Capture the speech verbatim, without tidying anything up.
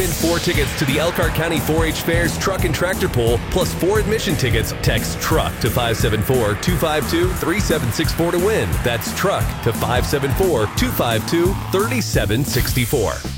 win four tickets to the Elkhart County four H Fair's Truck and Tractor Pull, plus four admission tickets. Text TRUCK to five seven four, two five two, three seven six four to win. That's TRUCK to five seven four, two five two, three seven six four.